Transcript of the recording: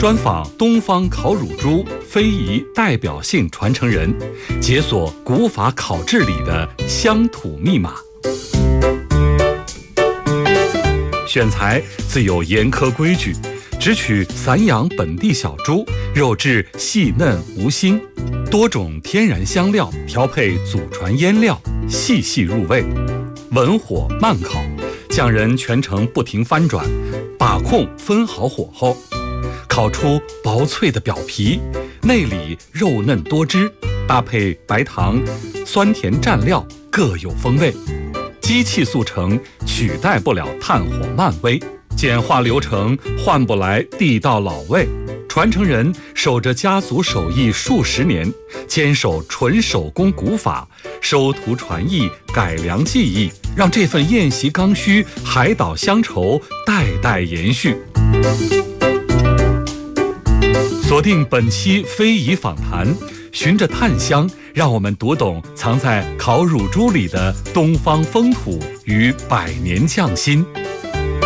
专访东方烤乳猪非遗代表性传承人，解锁古法烤制里的乡土密码。选材自有严苛规矩，只取散养本地小猪，肉质细嫩无腥，多种天然香料调配祖传腌料，细细入味。文火慢烤，匠人全程不停翻转，把控分好火候，烤出薄脆的表皮，内里肉嫩多汁，搭配白糖、酸甜蘸料，各有风味。机器速成取代不了炭火慢煨，简化流程换不来地道老味。传承人守着家族手艺数十年，坚守纯手工古法，收徒传艺，改良技艺，让这份宴席刚需、海岛乡愁代代延续。锁定本期非遗访谈，循着炭香，让我们读懂藏在烤乳猪里的东方风土与百年匠心。